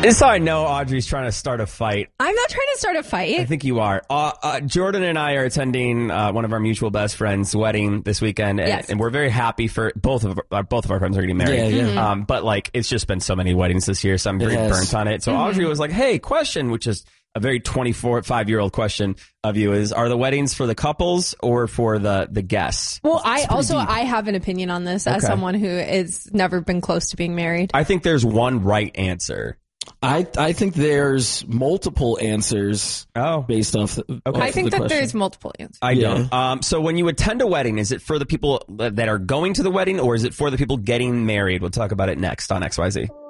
This is how I know Audrey's trying to start a fight. I'm not trying to start a I fight. think you are. Jordan and I are attending one of our mutual best friends' wedding this weekend, Yes. and we're very happy for both of our friends are getting married. Yeah. But like, it's just been so many weddings this year, so I'm very burnt on it. So Audrey was like, "Hey, question," which is a very 5-year-old question of you is: are the weddings for the couples or for the guests? Well, I have an opinion on this as someone who has never been close to being married. I think there's one right answer. I think there's multiple answers based off I think that there's multiple answers. I don't. So when you attend a wedding, is it for the people that are going to the wedding or is it for the people getting married? We'll talk about it next on XYZ.